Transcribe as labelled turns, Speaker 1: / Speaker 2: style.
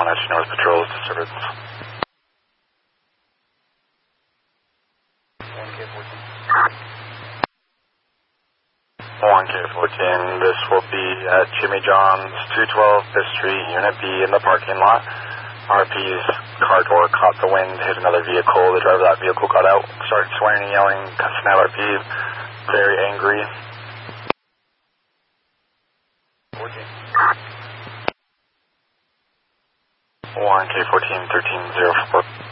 Speaker 1: SG North Patrol disturbance. 1K14, this will be at Jimmy John's, 212 5th Street, Unit B in the parking lot. RP's car door caught the wind, hit another vehicle. The driver of that vehicle got out, started swearing and yelling, cussing at RP, very angry. 1K14, 1304.